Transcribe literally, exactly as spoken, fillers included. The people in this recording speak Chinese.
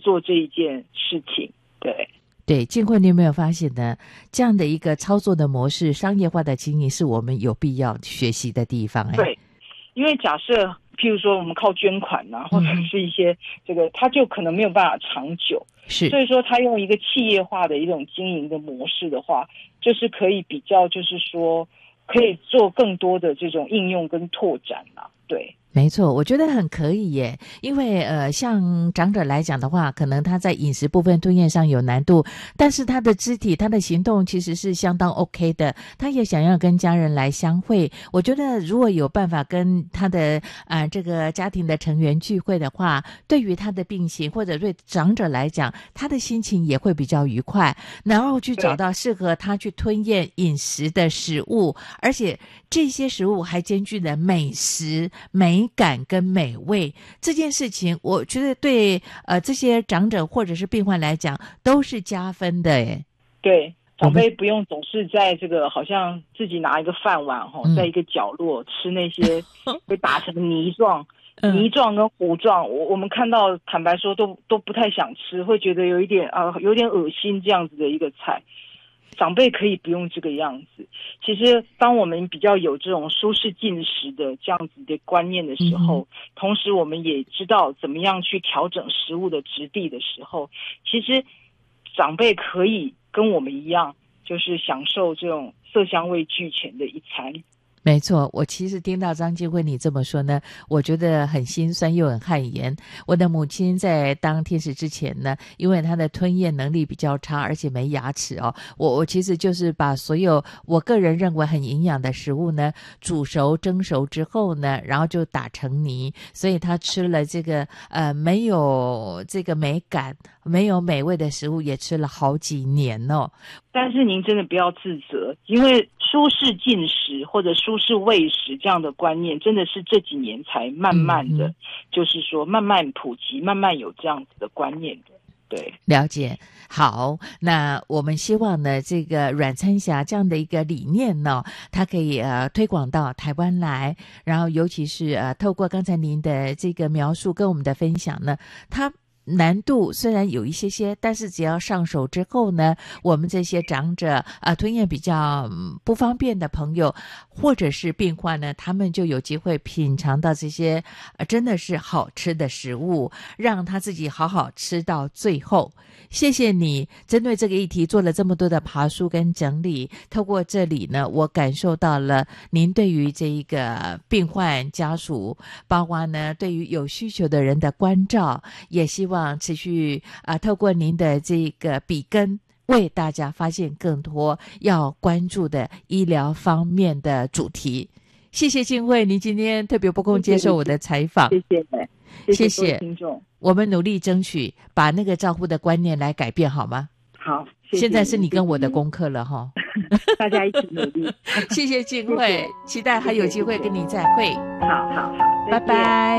做这一件事情。对对，静慧，你有没有发现呢？这样的一个操作的模式，商业化的经营是我们有必要学习的地方。哎， 对，因为假设譬如说我们靠捐款啊，或者是一些这个，它就可能没有办法长久。 是， 所以说他用一个企业化的一种经营的模式的话，就是可以比较，就是说可以做更多的这种应用跟拓展啊。对。 没错，我觉得很可以耶，因为呃，像长者来讲的话，可能他在饮食部分吞咽上有难度，但是他的肢体、他的行动其实是相当 OK 的，他也想要跟家人来相会。我觉得如果有办法跟他的呃这个家庭的成员聚会的话，对于他的病情或者对长者来讲，他的心情也会比较愉快，然后去找到适合他去吞咽饮食的食物，而且这些食物还兼具了美食、美感跟美味，这件事情我觉得对呃这些长者或者是病患来讲都是加分的耶。 对，长辈不用总是在这个好像自己拿一个饭碗齁、 嗯、 在一个角落吃那些被打成泥状嗯、 泥状跟糊状，我我们看到坦白说都都不太想吃，会觉得有一点啊、呃、有点恶心这样子的一个菜。长辈可以不用这个样子。其实当我们比较有这种舒适进食的这样子的观念的时候、嗯、同时我们也知道怎么样去调整食物的质地的时候，其实长辈可以跟我们一样，就是享受这种色香味俱全的一餐。 没错，我其实听到张静慧你这么说呢，我觉得很心酸又很汗颜。我的母亲在当天使之前呢，因为她的吞咽能力比较差，而且没牙齿哦，我我其实就是把所有我个人认为很营养的食物呢，煮熟蒸熟之后呢，然后就打成泥，所以她吃了这个呃没有这个美感、没有美味的食物，也吃了好几年哦。 但是您真的不要自责，因为舒适进食或者舒适喂食这样的观念，真的是这几年才慢慢的、嗯、就是说慢慢普及，慢慢有这样子的观念的。对， 了解。好，那我们希望呢，这个阮餐侠这样的一个理念呢，它可以呃推广到台湾来，然后尤其是呃透过刚才您的这个描述跟我们的分享呢，它难度虽然有一些些，但是只要上手之后呢，我们这些长者啊、呃、吞咽比较、嗯、不方便的朋友或者是病患呢，他们就有机会品尝到这些、呃、真的是好吃的食物，让他自己好好吃到最后。谢谢你针对这个议题做了这么多的爬梳跟整理，透过这里呢，我感受到了您对于这一个病患家属，包括呢对于有需求的人的关照，也希望持续啊、呃，透过您的这个笔耕，为大家发现更多要关注的医疗方面的主题。谢谢静慧，您今天特别拨空接受我的采访， 谢谢， 谢谢听众， 我们努力争取把那个照护的观念来改变，好吗？ 好，谢谢， 现在是你跟我的功课了哈， 大家一起努力。 谢谢静慧，期待还有机会跟你再会。 好好好， 拜拜。